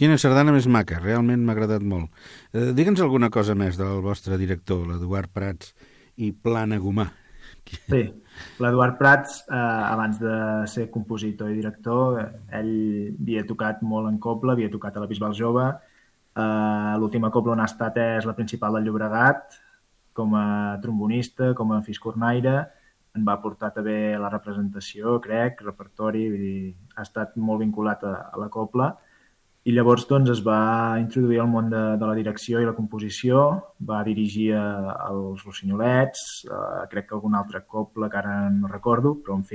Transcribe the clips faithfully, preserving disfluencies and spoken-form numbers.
Quina sardana més maca, realment m'ha agradat molt. Eh, Digue'ns alguna cosa més del vostre director, l'Eduard Prats i Plana Gomà. Sí, l'Eduard Prats, eh, abans de ser compositor i director, ell havia tocat molt en cobla, havia tocat a la Bisbal Jove. Eh, l'última cobla on ha estat és la Principal del Llobregat, com a trombonista, com a fiscornaire. En va portar també la representació, crec, repertori, vull dir, ha estat molt vinculat a, a la cobla. I llavors doncs, es va introduir al món de, de la direcció i la composició, va dirigir a, els Rossinyolets, a, crec que algun altre cobla que ara no recordo, però en fi.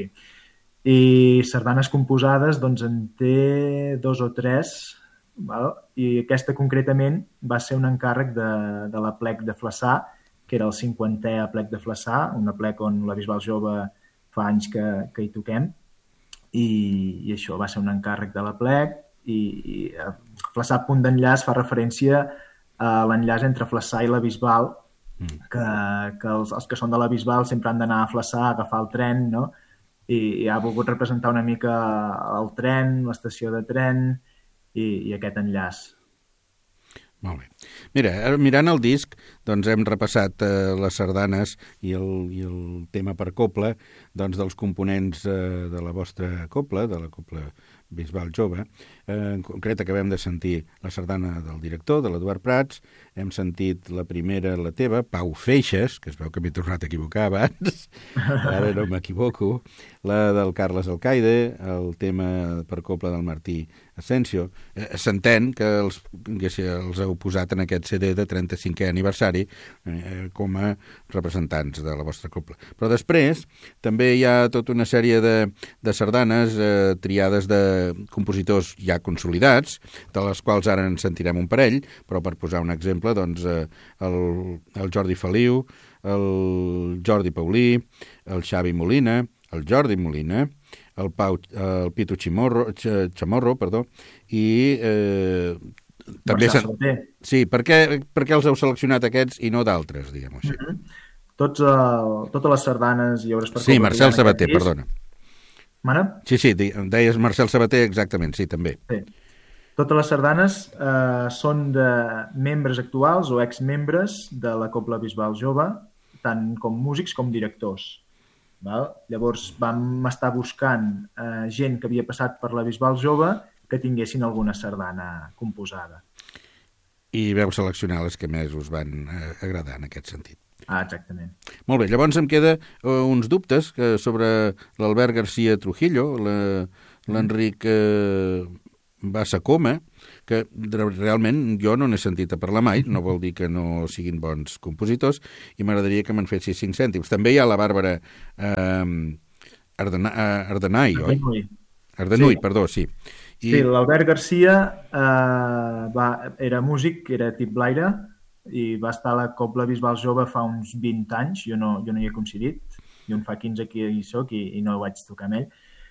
I sardanes composades doncs, en té dos o tres, val? I aquesta concretament va ser un encàrrec de, de la plec de Flaçà, que era el cinquantè aplec de Flaçà, una plec on la Bisbal Jove fa anys que, que hi toquem, i, i això va ser un encàrrec de la plec, i, i Flaçà Punt d'Enllaç fa referència a l'enllaç entre Flaçà i la Bisbal, mm. que, que els, els que són de la Bisbal sempre han d'anar a Flaçà a agafar el tren, no? I, i ha volgut representar una mica el tren, l'estació de tren i, i aquest enllaç. Molt bé. Mira, mirant el disc, doncs hem repassat eh, les sardanes i el, i el tema per cobla, doncs dels components eh, de la vostra cobla, de la cobla Bisbal Jove. Eh, en concret acabem de sentir la sardana del director, de l'Eduard Prats, hem sentit la primera, la teva, Pau Feixes, que es veu que m'he tornat a equivocar abans, ara no m'equivoco, la del Carles Alcaide, el tema per cobla del Martí Asensio. Eh, S'entén que els, que si els heu posat en aquest C D de trenta-cinquè aniversari eh, com a representants de la vostra cobla. Però després també hi ha tota una sèrie de, de sardanes eh, triades de compositors ja consolidats, de les quals ara en sentirem un parell, però per posar un exemple, doncs, eh, el, el Jordi Feliu, el Jordi Paulí, el Xavi Molina, el Jordi Molina, el, Pau, el Pitu Chamorro, Chamorro perdó, i eh, també... Sí, per què, per què els heu seleccionat aquests i no d'altres, diguem-ho així? Mm-hmm. Tots, uh, totes les sardanes i obres per sí, Marcel Sabater, perdona. Mare? Sí, sí, deies Marcel Sabater, exactament, sí, també. Sí. Totes les sardanes eh, són de membres actuals o exmembres de la Cobla Bisbal Jove, tant com músics com directors. Val? Llavors vam estar buscant eh, gent que havia passat per la Bisbal Jove que tinguessin alguna sardana composada. I veu seleccionar les que més us van eh, agradar en aquest sentit. Ah, exactament. Molt bé, llavors em queda uh, uns dubtes que sobre l'Albert García Trujillo, l'Enric uh, Bassacoma, que realment jo no n'he sentit a parlar mai, no vol dir que no siguin bons compositors, i m'agradaria que me'n fessis cinc cèntims. També hi ha la Bàrbara uh, Ardena, uh, Ardenai, oi? Ardenui. Ardenui, sí. Perdó, sí. I... Sí, l'Albert García uh, va, era músic, era tiblaire, i va estar a la Cobla Bisbal Jove fa uns vint anys, jo no, jo no hi he coincidit, jo en fa quinze que hi soc i, i no vaig tocar amb ell.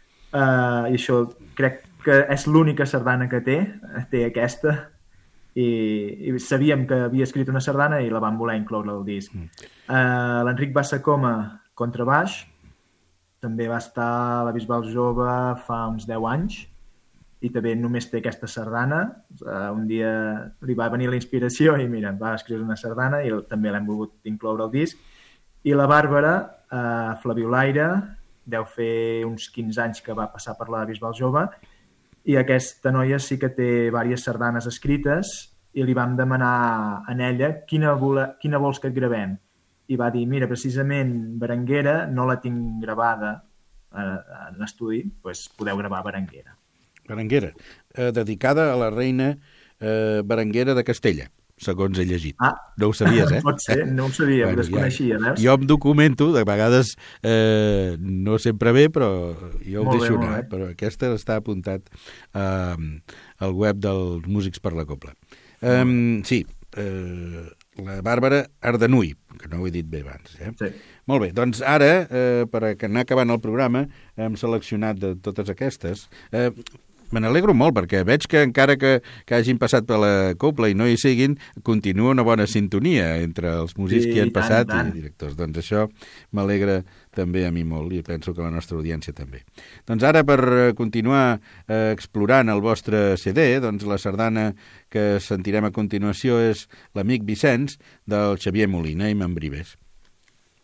Uh, I això crec que és l'única sardana que té, té aquesta, i, i sabíem que havia escrit una sardana i la vam voler incloure al disc. Uh, L'Enric Bassacoma, contrabaix, també va estar a la Bisbal Jove fa uns deu anys, i també només té aquesta sardana. Uh, un dia li va venir la inspiració i mira, va escriure una sardana i també l'hem volgut incloure al disc. I la Bàrbara, uh, Flaviolaire, deu fer uns quinze anys que va passar per la Bisbal Jove, i aquesta noia sí que té diverses sardanes escrites i li vam demanar a ella quina, vola, quina vols que et gravem. I va dir, mira, precisament Berenguera no la tinc gravada uh, en estudi, doncs podeu gravar Berenguera. Berenguera, eh, dedicada a la reina eh, Berenguera de Castella, segons he llegit. Ah, no ho sabies, eh? Pot ser, no ho sabia, bueno, ho desconeixia. Ja, jo em documento, de vegades eh, no sempre bé, però jo ho deixo anar, eh? Però aquesta està apuntat eh, al web dels Músics per la Cobla. Eh, sí, eh, la Bàrbara Ardenui, que no ho he dit bé abans. Eh? Sí. Molt bé, doncs ara, eh, per anar acabant el programa, hem seleccionat de totes aquestes... Eh, Me n'alegro molt, perquè veig que encara que, que hagin passat per la copla i no hi siguin, continua una bona sintonia entre els músics Sí, que hi han i tant, passat i tant. i directors. Doncs això m'alegra també a mi molt i penso que la nostra audiència també. Doncs ara, per continuar eh, explorant el vostre C D, doncs la sardana que sentirem a continuació és l'Amic Vicenç del Xavier Molina i Membrives.